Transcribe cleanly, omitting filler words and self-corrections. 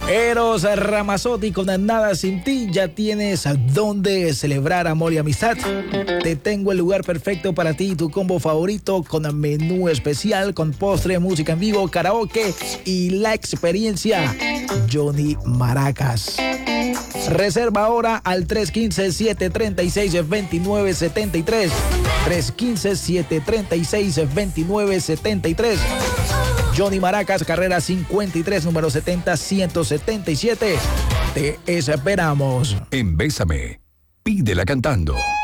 Eros Ramazzotti con Nada Sin Ti. Ya tienes a dónde celebrar amor y amistad. Te tengo el lugar perfecto para ti y tu combo favorito, con menú especial, con postre, música en vivo, karaoke y la experiencia Johnny Maracas. Reserva ahora al 315-736-2973. 315-736-2973. Johnny Maracas, carrera 53, número 70-177. Te esperamos. En Bésame, pídela cantando.